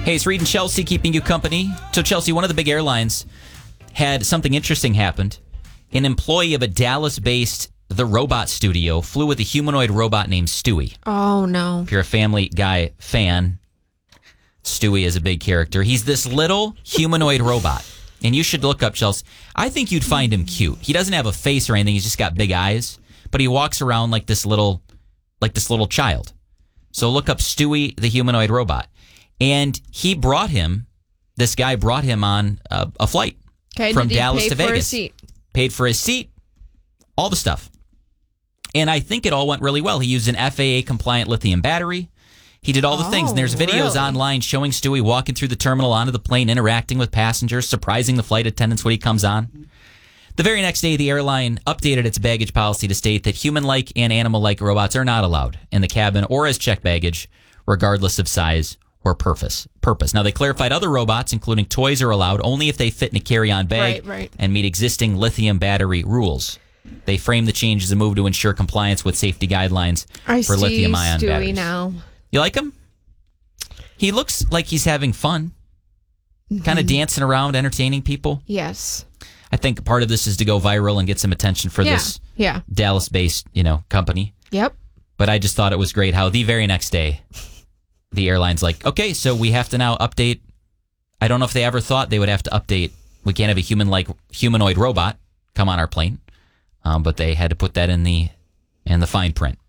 Hey, it's Reed and Chelsea keeping you company. So, Chelsea, one of the big airlines had something interesting happened. An employee of a Dallas-based The Robot Studio flew with a humanoid robot named Stewie. Oh, no. If you're a Family Guy fan, Stewie is a big character. He's this little humanoid robot. And you should look up, Chelsea. I think you'd find him cute. He doesn't have a face or anything. He's just got big eyes. But he walks around like this little child. So look up Stewie, the humanoid robot. And this guy brought him on a flight from Dallas to Vegas. Paid for his seat, all the stuff. And I think it all went really well. He used an FAA-compliant lithium battery. He did all the things. And there's videos online showing Stewie walking through the terminal onto the plane, interacting with passengers, surprising the flight attendants when he comes on. The very next day, the airline updated its baggage policy to state that human-like and animal-like robots are not allowed in the cabin or as checked baggage, regardless of size or purpose. Now, they clarified other robots, including toys, are allowed only if they fit in a carry-on bag and meet existing lithium battery rules. They framed the change as a move to ensure compliance with safety guidelines for lithium-ion batteries. Now. You like him? He looks like he's having fun, kind of dancing around, entertaining people. Yes. I think part of this is to go viral and get some attention for this Dallas-based, company. Yep. But I just thought it was great how the very next day, the airline's like, okay, so we have to now update. I don't know if they ever thought they would have to update. We can't have a humanoid robot come on our plane, but they had to put that in the fine print.